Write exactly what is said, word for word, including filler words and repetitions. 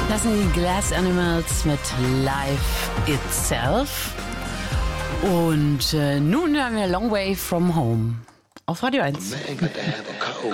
Das sind die Glass Animals mit Life Itself. Und äh, nun hören wir Long Way From Home auf Radio eins. Man got to have a code.